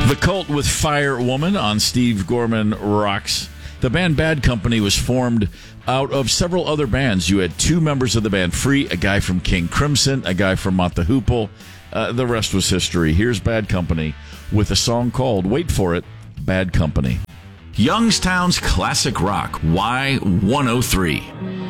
The Cult with Fire Woman on Steve Gorman Rocks. The band Bad Company was formed out of several other bands. You had two members of the band Free, a guy from King Crimson, a guy from Mott the Hoople. The rest was history. Here's Bad Company with a song called, wait for it, Bad Company. Youngstown's classic rock, Y103.